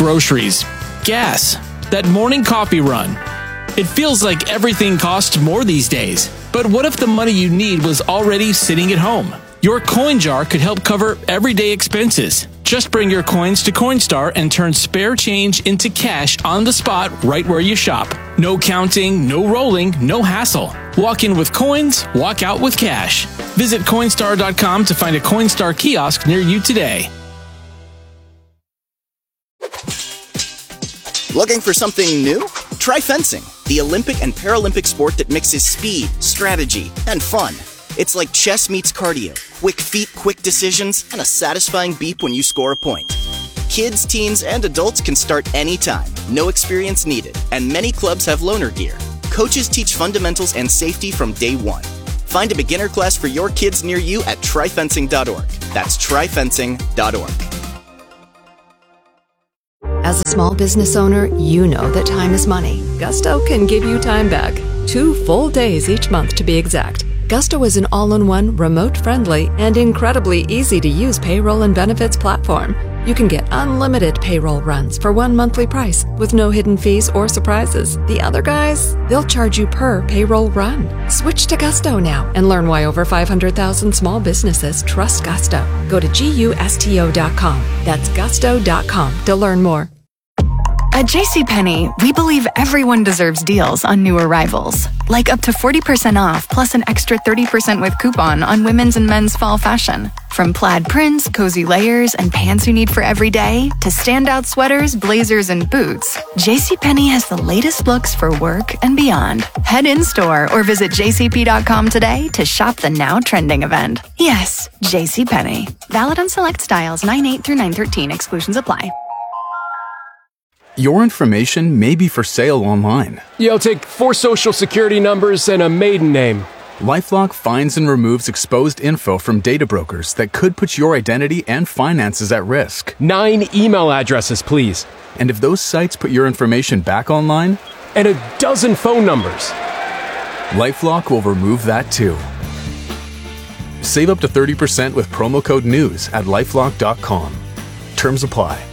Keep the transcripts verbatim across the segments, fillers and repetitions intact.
groceries, gas, that morning coffee run. It feels like everything costs more these days. But what if the money you need was already sitting at home? Your coin jar could help cover everyday expenses. Just bring your coins to Coinstar and turn spare change into cash on the spot right where you shop. No counting, no rolling, no hassle. Walk in with coins, walk out with cash. Visit Coinstar dot com to find a Coinstar kiosk near you today. Looking for something new? Try fencing, the Olympic and Paralympic sport that mixes speed, strategy, and fun. It's like chess meets cardio, quick feet, quick decisions, and a satisfying beep when you score a point. Kids, teens, and adults can start anytime, no experience needed, and many clubs have loaner gear. Coaches teach fundamentals and safety from day one. Find a beginner class for your kids near you at try fencing dot org. That's try fencing dot org. As a small business owner, you know that time is money. Gusto can give you time back. Two full days each month to be exact. Gusto is an all-in-one, remote-friendly, and incredibly easy-to-use payroll and benefits platform. You can get unlimited payroll runs for one monthly price with no hidden fees or surprises. The other guys, they'll charge you per payroll run. Switch to Gusto now and learn why over five hundred thousand small businesses trust Gusto. Go to gusto dot com. That's gusto dot com to learn more. At JCPenney, we believe everyone deserves deals on new arrivals, like up to forty percent off plus an extra thirty percent with coupon on women's and men's fall fashion. From plaid prints, cozy layers, and pants you need for every day, to standout sweaters, blazers, and boots, JCPenney has the latest looks for work and beyond. Head in-store or visit j c p dot com today to shop the now trending event. Yes, JCPenney. Valid on select styles nine eight through nine thirteen. Exclusions apply. Your information may be for sale online. Yo, take four social security numbers and a maiden name. LifeLock finds and removes exposed info from data brokers that could put your identity and finances at risk. Nine email addresses, please. And if those sites put your information back online? And a dozen phone numbers. LifeLock will remove that too. Save up to thirty percent with promo code NEWS at lifelock dot com. Terms apply.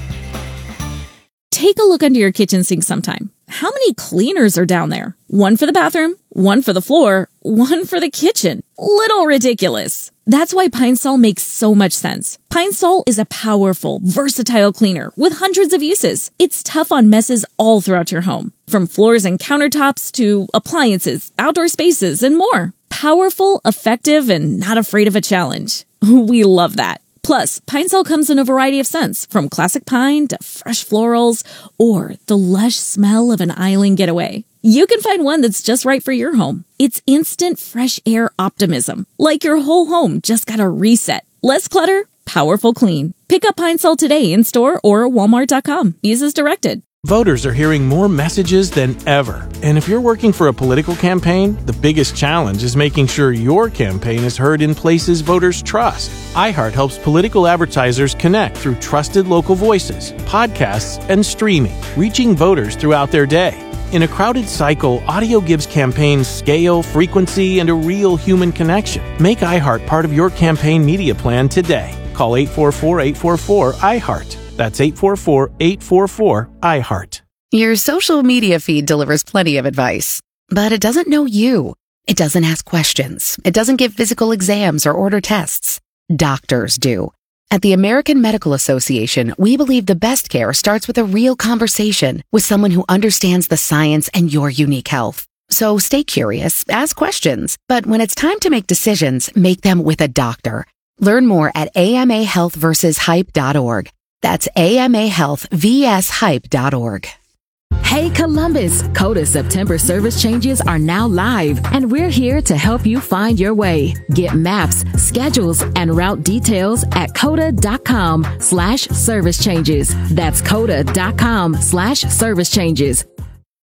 Take a look under your kitchen sink sometime. How many cleaners are down there? One for the bathroom, one for the floor, one for the kitchen. Little ridiculous. That's why Pine Sol makes so much sense. Pine Sol is a powerful, versatile cleaner with hundreds of uses. It's tough on messes all throughout your home, from floors and countertops to appliances, outdoor spaces, and more. Powerful, effective, and not afraid of a challenge. We love that. Plus, Pine Sol comes in a variety of scents, from classic pine to fresh florals or the lush smell of an island getaway. You can find one that's just right for your home. It's instant fresh air optimism, like your whole home just got a reset. Less clutter, powerful clean. Pick up Pine Sol today in store or walmart dot com. Use as directed. Voters are hearing more messages than ever. And if you're working for a political campaign, the biggest challenge is making sure your campaign is heard in places voters trust. iHeart helps political advertisers connect through trusted local voices, podcasts, and streaming, reaching voters throughout their day. In a crowded cycle, audio gives campaigns scale, frequency, and a real human connection. Make iHeart part of your campaign media plan today. Call eight four four, eight four four, I heart. That's eight four four, eight four four, I heart. Your social media feed delivers plenty of advice, but it doesn't know you. It doesn't ask questions. It doesn't give physical exams or order tests. Doctors do. At the American Medical Association, we believe the best care starts with a real conversation with someone who understands the science and your unique health. So stay curious, ask questions, but when it's time to make decisions, make them with a doctor. Learn more at A M A health versus hype dot org. That's A M A health versus hype dot org. Hey Columbus, Coda September service changes are now live, and we're here to help you find your way. Get maps, schedules, and route details at coda dot com slash service changes. That's coda dot com slash service changes.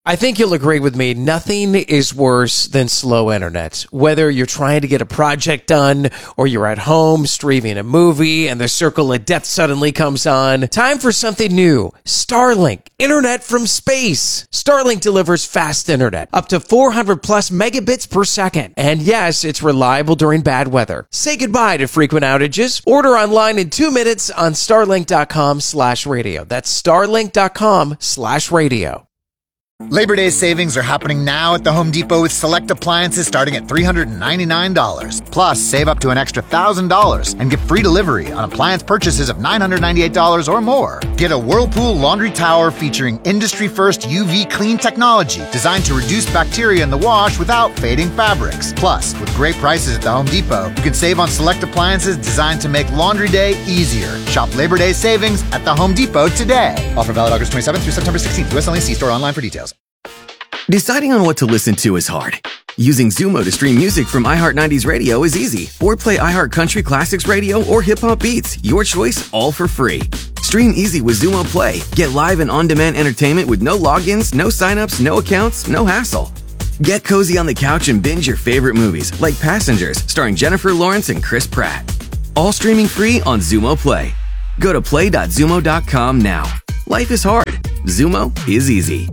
I think you'll agree with me. Nothing is worse than slow internet. Whether you're trying to get a project done or you're at home streaming a movie and the circle of death suddenly comes on, time for something new. Starlink, internet from space. Starlink delivers fast internet, up to four hundred plus megabits per second. And yes, it's reliable during bad weather. Say goodbye to frequent outages. Order online in two minutes on starlink.com slash radio. That's starlink.com slash radio. Labor Day savings are happening now at the Home Depot with select appliances starting at three hundred ninety-nine dollars. Plus, save up to an extra one thousand dollars and get free delivery on appliance purchases of nine hundred ninety-eight dollars or more. Get a Whirlpool laundry tower featuring industry-first U V clean technology designed to reduce bacteria in the wash without fading fabrics. Plus, with great prices at the Home Depot, you can save on select appliances designed to make laundry day easier. Shop Labor Day savings at the Home Depot today. Offer valid August twenty-seventh through September sixteenth. U S only. See store online for details. Deciding on what to listen to is hard. Using Zumo to stream music from iHeart nineties Radio is easy. Or play iHeart Country Classics Radio or Hip Hop Beats. Your choice, all for free. Stream easy with Zumo Play. Get live and on-demand entertainment with no logins, no signups, no accounts, no hassle. Get cozy on the couch and binge your favorite movies, like Passengers, starring Jennifer Lawrence and Chris Pratt. All streaming free on Zumo Play. Go to play dot zumo dot com now. Life is hard. Zumo is easy.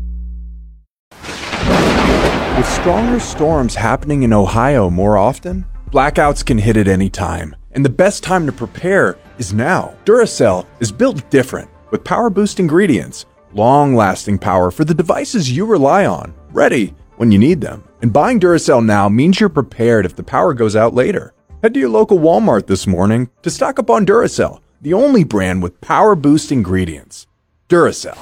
With stronger storms happening in Ohio more often, blackouts can hit at any time. And the best time to prepare is now. Duracell is built different, with power-boost ingredients, long-lasting power for the devices you rely on, ready when you need them. And buying Duracell now means you're prepared if the power goes out later. Head to your local Walmart this morning to stock up on Duracell, the only brand with power-boost ingredients. Duracell.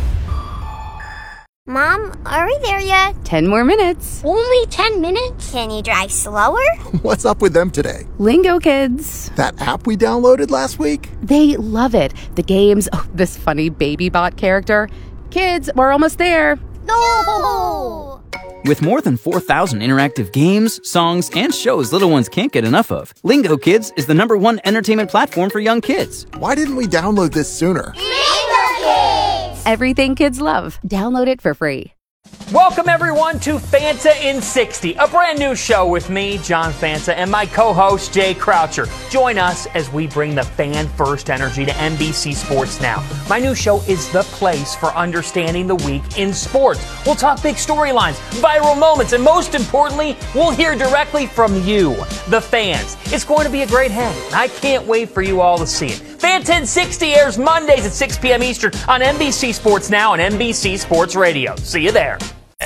Mom, are we there yet? Ten more minutes. Only ten minutes? Can you drive slower? What's up with them today? Lingo Kids. That app we downloaded last week? They love it. The games, oh, this funny baby bot character. Kids, we're almost there. No! With more than four thousand interactive games, songs, and shows little ones can't get enough of, Lingo Kids is the number one entertainment platform for young kids. Why didn't we download this sooner? Lingo Kids! Everything kids love. Download it for free. Welcome, everyone, to Fanta in sixty, a brand new show with me, John Fanta, and my co-host, Jay Croucher. Join us as we bring the fan-first energy to N B C Sports Now. My new show is the place for understanding the week in sports. We'll talk big storylines, viral moments, and most importantly, we'll hear directly from you, the fans. It's going to be a great hang, and I can't wait for you all to see it. Fanta in sixty airs Mondays at six p.m. Eastern on N B C Sports Now and N B C Sports Radio. See you there.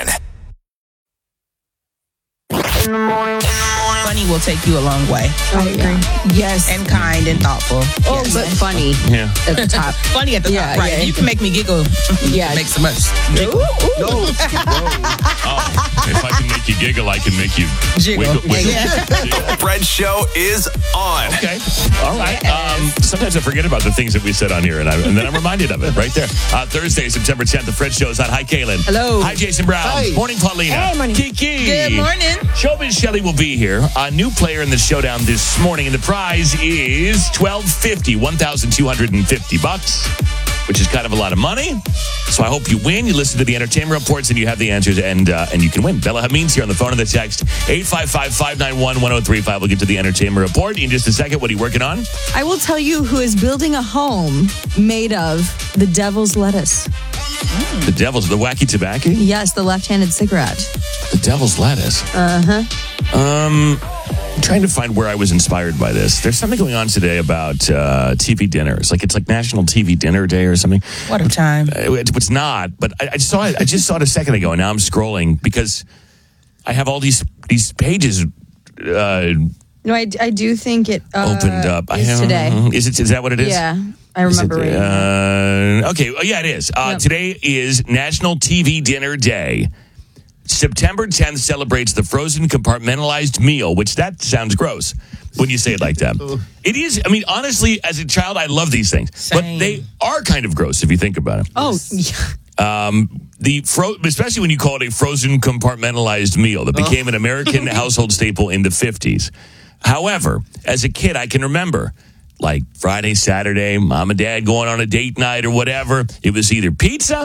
In the morning. Funny will take you a long way. I agree. Yes. And kind and thoughtful. Oh, yes. but funny. Yeah. At the top. Funny at the yeah, top, right. Yeah. You can make me giggle. Yeah. Make so much. Ooh, ooh. No. Oh, if I can make you giggle, I can make you jiggle. Wiggle, wiggle. Yeah. Fred Show is on. Okay. All right. Um, sometimes I forget about the things that we said on here, and, I, and then I'm reminded of it right there. Uh, Thursday, September tenth, the Fred Show is on. Hi, Kaylin. Hello. Hi, Jason Brown. Hi. Morning, Paulina. Hey, morning. Kiki. Good morning. Showbiz Shelley will be here. A new player in the showdown this morning, and the prize is twelve fifty, one thousand two hundred fifty bucks, which is kind of a lot of money. So I hope you win. You listen to the entertainment reports, and you have the answers, and uh, and you can win. Bella Hameen's here on the phone and the text eight five five, five nine one, one oh three five. We'll get to the entertainment report in just a second. What are you working on? I will tell you who is building a home made of the devil's lettuce. Mm. The devil's, the wacky tobacco? Yes, the left-handed cigarette. The devil's lettuce. Uh-huh. Um, I'm trying to find where I was inspired by this. There's something going on today about uh, T V dinners. Like it's like National T V Dinner Day or something. What a time. Uh, it, it's not, but I, I saw it. I just saw it a second ago, and now I'm scrolling because I have all these these pages uh, No, I, I do think it uh, opened up. I is have, today. Is it? Is that what it is? Yeah, I remember it, reading that. uh, Okay, well, yeah, it is. Uh, Yep. Today is National T V Dinner Day. September tenth celebrates the frozen compartmentalized meal, which that sounds gross when you say it like that. It is. I mean, honestly, as a child, I love these things. Same. But they are kind of gross if you think about it. Oh, yeah. Um, the fro- especially when you call it a frozen compartmentalized meal that became an American household staple in the fifties. However, as a kid, I can remember like Friday, Saturday, mom and dad going on a date night or whatever. It was either pizza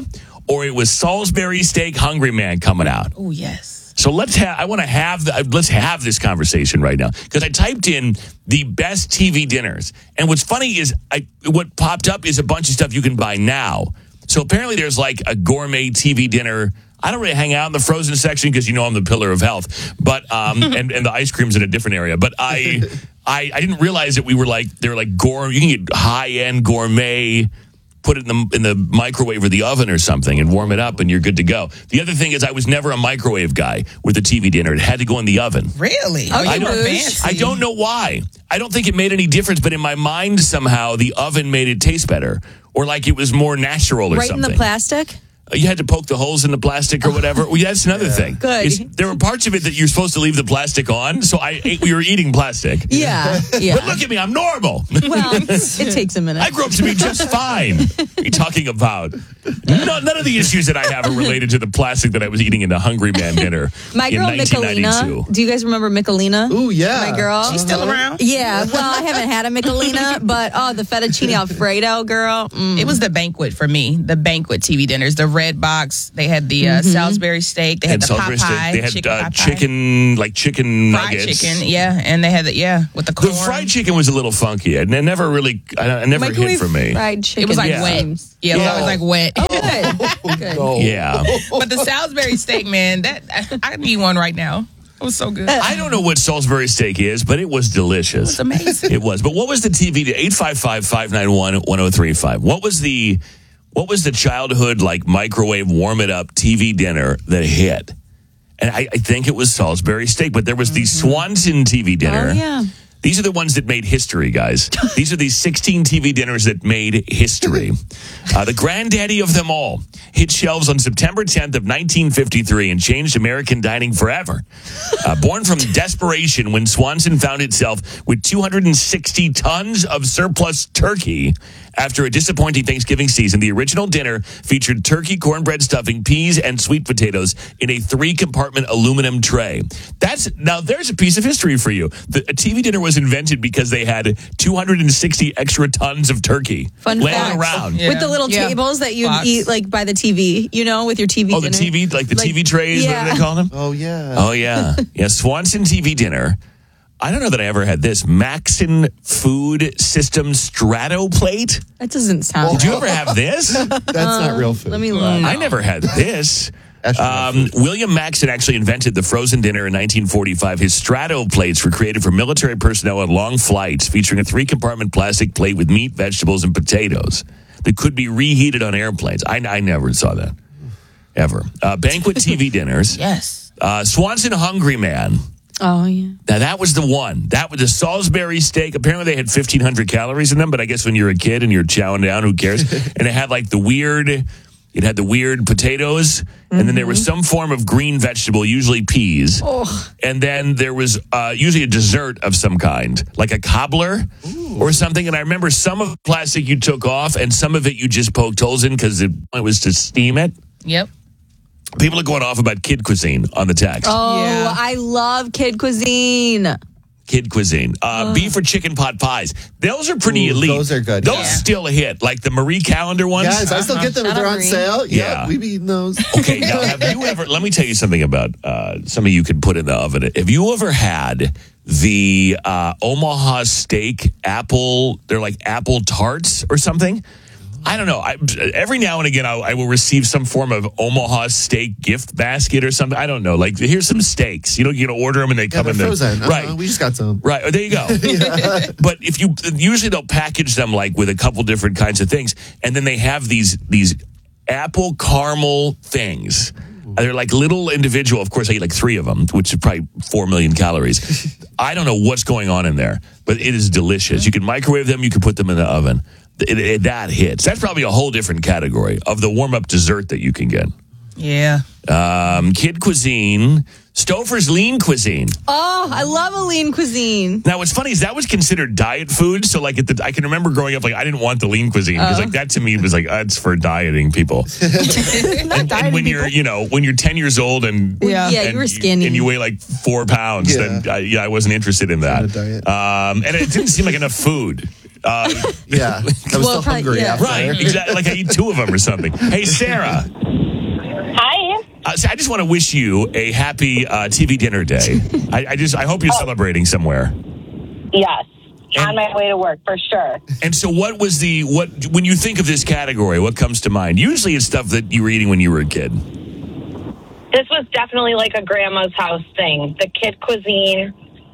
or it was Salisbury steak Hungry Man coming out. Oh, yes. So let's have. I want to have. The, let's have this conversation right now because I typed in the best T V dinners, and what's funny is I what popped up is a bunch of stuff you can buy now. So apparently there's like a gourmet T V dinner. I don't really hang out in the frozen section because you know I'm the pillar of health, but um, and and the ice cream's in a different area. But I I I didn't realize that we were like they're like gourmet. You can get high end gourmet. Put it in the in the microwave or the oven or something and warm it up and you're good to go. The other thing is I was never a microwave guy with a T V dinner. It had to go in the oven. Really? Oh, I, you don't, were fancy. I don't know why. I don't think it made any difference, but in my mind somehow the oven made it taste better or like it was more natural or right something. in the plastic? You had to poke the holes in the plastic or whatever. Well, yeah, that's another yeah. thing. Good. Is there were parts of it that you're supposed to leave the plastic on, so I ate, we were eating plastic. Yeah, yeah. But look at me, I'm normal. Well, it takes a minute. I grew up to be just fine. What are you talking about? No, none of the issues that I have are related to the plastic that I was eating in the Hungry Man dinner My in girl, nineteen ninety-two. Michelina. Do you guys remember Michelina? Ooh, yeah. My girl. She's still around? Yeah. Well, I haven't had a Michelina, but oh, the fettuccine Alfredo, girl. Mm. It was the banquet for me. The banquet T V dinners. The red box. They had the uh, mm-hmm. Salisbury steak. They had the Salisbury Popeye. steak. They had chicken, uh, Popeye. chicken, like chicken fried nuggets. chicken, yeah. And they had the, yeah, with the corn. The fried chicken was a little funky. It never really, I, I never Microwave hit for me. Fried chicken. It was like yeah. wet. Yeah, it was always like wet. Oh, good. good. No. Yeah. But the Salisbury steak, man, that I need one right now. It was so good. I don't know what Salisbury steak is, but it was delicious. It was amazing. It was. But what was the T V? eight five five, five nine one, one oh three five. What was the what was the childhood like microwave warm it up T V dinner that hit? And I, I think it was Salisbury steak, but there was the Swanson T V dinner. Oh, yeah. These are the ones that made history, guys. These are these sixteen T V dinners that made history. Uh, the granddaddy of them all hit shelves on September tenth of nineteen fifty-three and changed American dining forever. Uh, born from desperation when Swanson found itself with two hundred sixty tons of surplus turkey after a disappointing Thanksgiving season, the original dinner featured turkey, cornbread stuffing, peas, and sweet potatoes in a three-compartment aluminum tray. That's now there's a piece of history for you. The a T V dinner was invented because they had two hundred sixty extra tons of turkey Fun laying fact. around. Yeah. With the little Yeah. tables that you'd Box. eat like by the T V, you know, with your T V Oh, dinner. the T V, like the Like, T V trays, yeah. what do they call them? Oh, yeah. Oh, yeah. Yeah, Swanson T V dinner. I don't know that I ever had this. Maxon Food System Strato Plate. That doesn't sound. Did you ever have this? That's not real food. Let me look. I never had this. That's not Um, William Maxon actually invented the frozen dinner in nineteen forty-five. His Strato plates were created for military personnel on long flights, featuring a three-compartment plastic plate with meat, vegetables, and potatoes that could be reheated on airplanes. I, I never saw that, ever. Uh, banquet T V dinners. Yes. Uh, Swanson Hungry Man. Oh yeah. Now, that was the one. That was the Salisbury steak. Apparently, they had fifteen hundred calories in them, but I guess when you're a kid and you're chowing down, who cares? And it had like the weird, it had the weird potatoes, mm-hmm. and then there was some form of green vegetable, usually peas. Oh. And then there was uh, usually a dessert of some kind, like a cobbler Ooh. or something. And I remember some of the plastic you took off, and some of it you just poked holes in because it, it was to steam it. Yep. People are going off about kid cuisine on the text. Oh, Yeah. I love kid cuisine. Kid cuisine. Uh, beef or chicken pot pies. Those are pretty Ooh, elite. those are good. Those Yeah. still a hit. Like the Marie Calendar ones. Yes, I still get them if Shout they're out on Marie. sale. Yeah. Yeah, we've eaten those. Okay, now have you ever, let me tell you something about uh, something you can put in the oven. Have you ever had the uh, Omaha steak apple, they're like apple tarts or something? I don't know. I, every now and again, I, I will receive some form of Omaha steak gift basket or something. I don't know. Like, here's some steaks. You know, you know, order them and they Yeah, come they're in the frozen. Uh-huh. right. We just got some. Right. Oh, there you go. Yeah. But if you usually they'll package them like with a couple different kinds of things, and then they have these these apple caramel things. They're like little individual. Of course, I eat like three of them, which is probably four million calories. I don't know what's going on in there, but it is delicious. You can microwave them. You can put them in the oven. It, it, that hits. That's probably a whole different category of the warm-up dessert that you can get. Yeah. Um, kid cuisine, Stouffer's lean cuisine. Oh, I love a lean cuisine. Now, what's funny is that was considered diet food. So, like, at the, I can remember growing up, like, I didn't want the lean cuisine because, Oh. like, that to me was like, uh, it's for dieting people. and, and when you're, you know, when you're ten years old and Yeah. Yeah, and you were skinny. and you weigh like four pounds, Yeah. then uh, yeah, I wasn't interested in that. It's not a diet. Um, and it didn't seem like enough food. Uh, yeah, I was Well, so probably- hungry yeah. after. right, exactly. Like I eat two of them or something. Hey, Sarah. Hi. Uh, so I just want to wish you a happy uh, T V dinner day. I, I just I hope you're celebrating somewhere. Yes. On my way to work, for sure. And so, what was the what when you think of this category? What comes to mind? Usually, it's stuff that you were eating when you were a kid. This was definitely like a grandma's house thing. The kid cuisine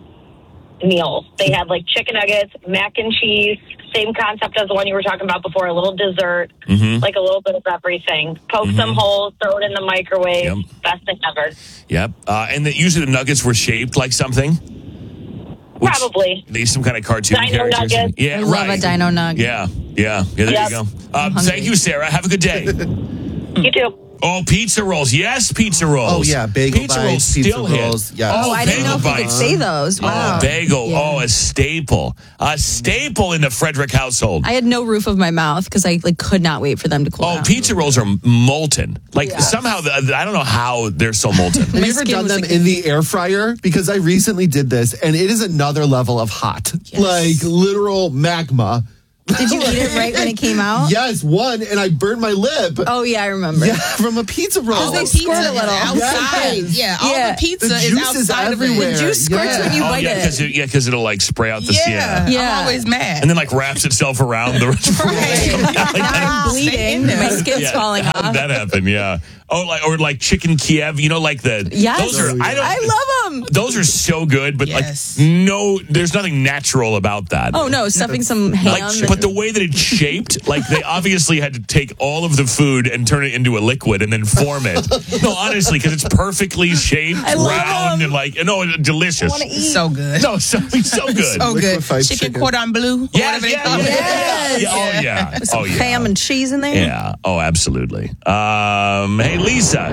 meals. They had like chicken nuggets, mac and cheese, same concept as the one you were talking about before, a little dessert, Mhm. like a little bit of everything. Poke Mhm. some holes, throw it in the microwave. Yep. Best thing ever. Yep. Uh, and that usually the nuggets were shaped like something. Which- Probably. They some kind of cartoon Dino characters. nuggets. Yeah, I love right. a dino nug. Yeah, yeah, yeah. There Yep. you go. Um, thank you, Sarah. Have a good day. You too. Oh, pizza rolls. Yes, pizza rolls. Oh, yeah, bagel pizza bites, rolls pizza still rolls, hit. yes. Oh, I didn't know bagel if we could bites. say those. Wow. Oh, bagel. Yeah. Oh, a staple. A staple in the Frederick household. I had no roof of my mouth because I like could not wait for them to cool Oh, down. pizza rolls are molten. Like somehow, the, I don't know how they're so molten. Have you ever skin done was them like- in the air fryer? Because I recently did this, and it is another level of hot. Like literal magma. Did you eat it right when it came out? Yes, one, and I burned my lip. Oh yeah, I remember. Yeah, from a pizza roll. Because they Pizza squirt a is little. outside. Yes. Yeah, all Yeah. the pizza The is juice outside is of everywhere. it. The juice squirts Yeah. when you Oh, bite yeah, it. because it, yeah, because it'll like spray out the Yeah, Yeah. I'm always mad. and then like wraps itself around the. Right. Now I'm Stay bleeding. in there. My skin's Yeah, falling how did off. that happen? Yeah. Oh, like or like chicken Kiev. You know, like the Yes. those are. I don't. I love them. Those are so good, but Yes. like no, there's nothing natural about that. Oh no, stuffing some ham. Like, but the way that it's shaped, like they obviously had to take all of the food and turn it into a liquid and then form it. No, honestly, because it's perfectly shaped, I love round, them. and like, no, delicious. So good. No, so, so good. So good. Liquefied Chicken, chicken. cordon bleu. or Yes, whatever they yeah, call yeah, it. yeah, yeah. Oh, yeah. With some Oh, yeah. ham and cheese in there. Yeah. Oh, absolutely. Um, hey, Lisa.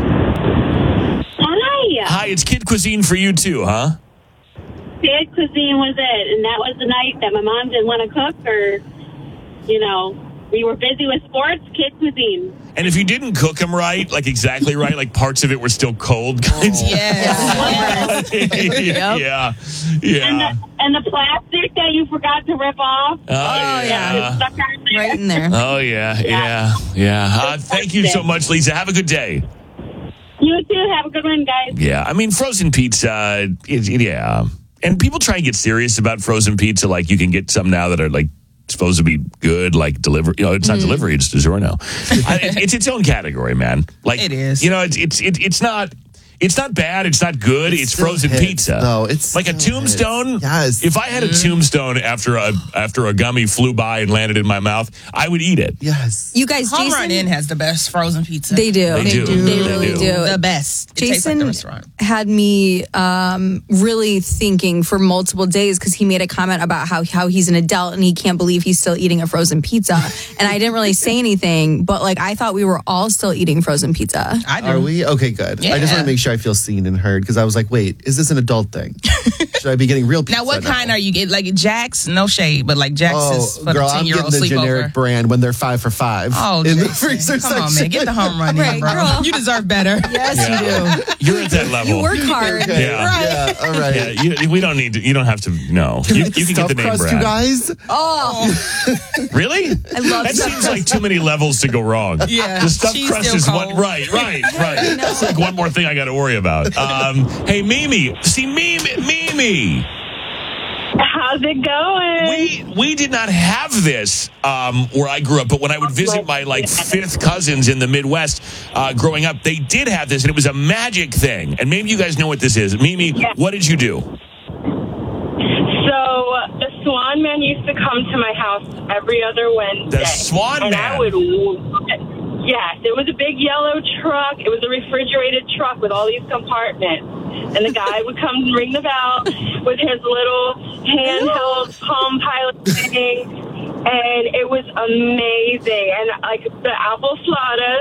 Hi. Hi, it's Kid Cuisine for you too, huh? Kid cuisine was it, and that was the night that my mom didn't want to cook, or, you know, we were busy with sports. Kid cuisine. And if you didn't cook them right, like exactly right, like parts of it were still cold. Kinds Oh. Yes. yeah. Yeah. Yeah. And the, and the plastic that you forgot to rip off. Oh, yeah. Stuck right there. Right in there. Oh, yeah. Yeah. Yeah. Uh, thank you so much, Lisa. Have a good day. You too. Have a good one, guys. Yeah. I mean, frozen pizza, is, yeah. And people try and get serious about frozen pizza. Like, you can get some now that are like supposed to be good, like delivery. You know, it's not Mm. delivery, it's DiGiorno. I, it, it's its own category, man. Like, It is. You know, it's it's it, it's not. It's not bad. It's not good. It's, still frozen hits, pizza. though. It's like a still tombstone. hits. Yes. If I had a tombstone after a after a gummy flew by and landed in my mouth, I would eat it. Yes. You guys, Home Jason, Run Inn has the best frozen pizza. they do. They do. They They really do. do. The best. It tastes like Jason the restaurant. had me um, really thinking for multiple days because he made a comment about how how he's an adult and he can't believe he's still eating a frozen pizza. And I didn't really say anything, but like I thought we were all still eating frozen pizza. I do. Are we? Okay, good. I just Yeah. want to make sure I feel seen and heard because I was like, wait, is this an adult thing? Should I be getting real pizza Now, what kind are you getting? Like Jack's? No shade, but like Jack's is Oh, for girl, the I'm ten-year-old getting the generic sleepover. brand when they're five for five. Oh, in the Jason. freezer Come on, section. man. Get the home run Right, in, bro. girl. You deserve better. Yes, you do. You're at that level. You work hard. Okay. Yeah. Right. Yeah, all right. Yeah, you, we don't need to. You don't have to. No, Can you, I get you can get the stuffed name crust, brand. you guys? Oh, Really? I love that stuffed seems like too many levels to go wrong. Yeah. The stuffed She's crust still is one. cold. Right, right, right. That's like one more thing I got to worry about. Um, hey, Mimi. See, Mimi, Mimi. How's it going? We we did not have this um, where I grew up, but when I would visit my like fifth cousins in the Midwest uh, growing up, they did have this, and it was a magic thing. And maybe you guys know what this is. Mimi, what did you do? So the Swan Man used to come to my house every other Wednesday. The Swan and Man? I would, yes, it was a big yellow truck. It was a refrigerated truck with all these compartments. And the guy would come and ring the bell with his little handheld Palm Pilot thing. And it was amazing. And like the apple sladas,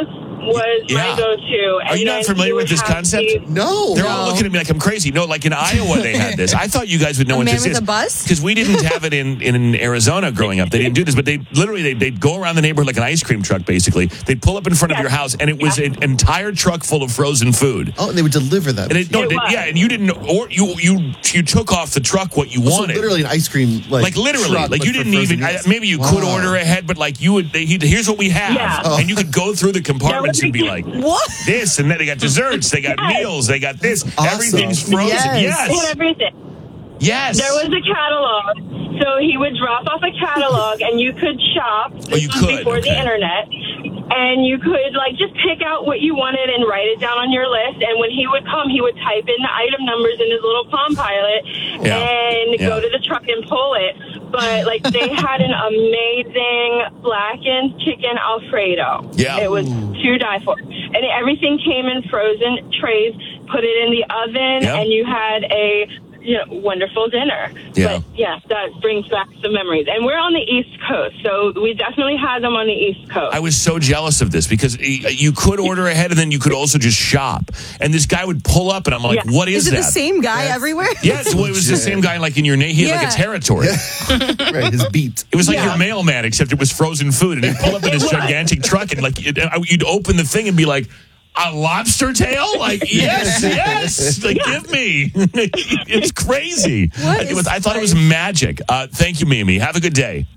was Yeah. my go-to. Are you not familiar with this concept? No. They're all looking at me like I'm crazy. No, like in Iowa they had this. I thought you guys would know A what man this with is. a bus? Because we didn't have it in, in Arizona growing up. They didn't do this, but they literally, they, they'd go around the neighborhood like an ice cream truck, basically. They'd pull up in front of your house, and it was an entire truck full of frozen food. Oh, and they would deliver them. And it, no, It they- was. yeah, and you didn't, or you you you took off the truck what you So wanted. literally an ice cream, like, Like literally, truck, like but you for didn't frozen even. I, meals. maybe you Wow. could order ahead, but like you would. They, he, here's what we have, Yeah. Oh. and you could go through the compartments and be like, What? this, and then they got desserts, they got meals, they got this. Awesome. Everything's frozen. Yes. Yes, And everything. yes. There was a catalog, so he would drop off a catalog, and you could shop. This Oh, you was could, before okay. the internet, and you could like just pick out what you wanted and write it down on your list. And when he would come, he would type in the item numbers in his little Palm Pilot Yeah. and Yeah. go to the truck and pull it. But like they had an amazing blackened chicken Alfredo. Yeah. It was to die for, and everything came in frozen trays. Put it in the oven, Yeah. and you had a you know, wonderful dinner. Yeah. But yes, that brings back some memories. And we're on the East Coast, so we definitely had them on the East Coast. I was so jealous of this because y- you could order ahead and then you could also just shop. And this guy would pull up, and I'm like, Yeah. "What is, Is it that?" the same guy everywhere? Yeah, it's, well, it was the same guy, like in your name. He had like Yeah. a territory. Right, his beat. It was like Yeah. your mailman, except it was frozen food, and he'd pull up in this gigantic truck, and like it, uh, you'd open the thing and be like, "A lobster tail? Like yes, yes, like give me." It's crazy. What It was, is I thought it was magic. Uh, thank you, Mimi. Have a good day.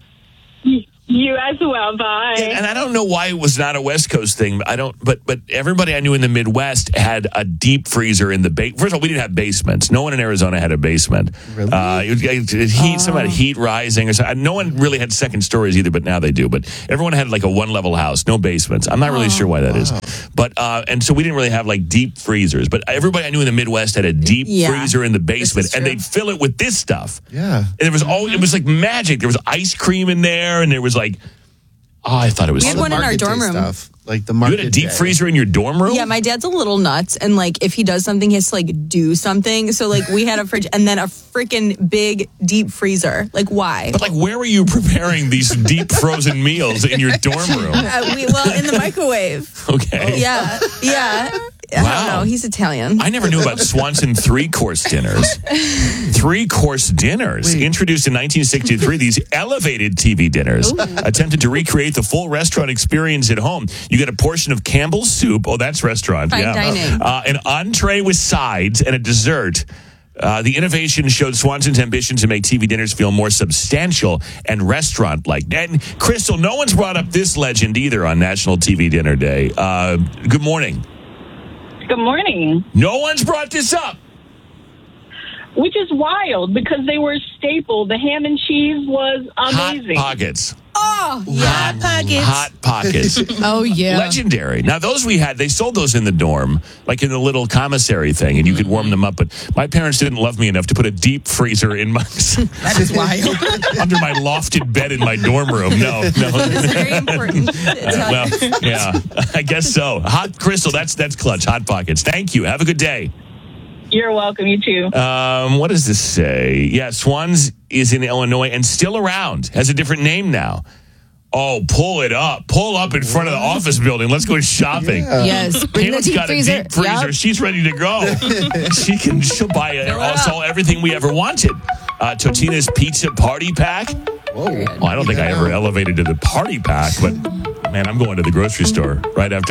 You as well. Bye. And I don't know why it was not a West Coast thing. I don't, but but everybody I knew in the Midwest had a deep freezer in the base. First of all, we didn't have basements. No one in Arizona had a basement. Really? Uh, it, it, it heat, some had heat rising, or something. No one really had second stories either, but now they do. But everyone had like a one level house, no basements. I'm not really sure why that is. But uh, and so we didn't really have like deep freezers. But everybody I knew in the Midwest had a deep Yeah. freezer in the basement, is and true. they'd fill it with this stuff. Yeah. And it was all it was like magic. There was ice cream in there, and there was like. Oh, I thought it was. We had so one in our Market day dorm room. Stuff, like the You market had a deep day. freezer in your dorm room? Yeah, my dad's a little nuts, and like if he does something, he has to like do something. So like we had a fridge and then a freaking big deep freezer. Like why? But like, where were you preparing these deep frozen meals in your dorm room? Uh, we, well, in the microwave. Okay. Yeah, yeah. I Wow. don't know. He's Italian. I never knew about Swanson three-course dinners. Three-course dinners. Introduced in nineteen sixty-three, these elevated T V dinners attempted to recreate the full restaurant experience at home. You get a portion of Campbell's soup. Oh, that's restaurant. Fine yeah. dining. Uh, an entree with sides and a dessert. Uh, the innovation showed Swanson's ambition to make T V dinners feel more substantial and restaurant-like. And Crystal, no one's brought up this legend either on National T V Dinner Day. Uh, good morning. Good morning. No one's brought this up. Which is wild because they were a staple. The ham and cheese was amazing. Hot Pockets. Oh, yeah, pockets. Hot Pockets. Oh, yeah. Legendary. Now, those we had, they sold those in the dorm, like in the little commissary thing, and you could warm them up. But my parents didn't love me enough to put a deep freezer in my That is wild. under my lofted bed in my dorm room. No, no. It's very important. Uh, well, yeah, I guess so. Hot Crystal, that's that's clutch. Hot Pockets. Thank you. Have a good day. You're welcome. You too. Um, what does this say? Yeah, Swans is in Illinois and still around. Has a different name now. Oh, pull it up. Pull up in front of the office building. Let's go shopping. Yeah. Yes, bring the Kayla's deep got freezer. a deep freezer. Yep. She's ready to go. she can she'll buy it. Also, everything we ever wanted. Uh, Totina's Pizza Party Pack. Whoa. Well, I don't think I ever elevated to the party pack, but man, I'm going to the grocery store right after